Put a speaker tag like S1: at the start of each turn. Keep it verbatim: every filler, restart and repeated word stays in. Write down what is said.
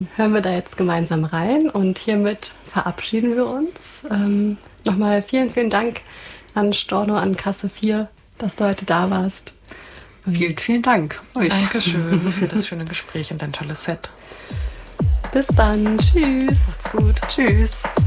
S1: hören wir da jetzt gemeinsam rein und hiermit verabschieden wir uns. Ähm, nochmal vielen, vielen Dank an Storno, an Kasse vier, dass du heute da warst.
S2: Vielen, vielen Dank euch.
S3: Dankeschön für das schöne Gespräch und dein tolles Set.
S1: Bis dann. Tschüss.
S2: Macht's gut. Tschüss.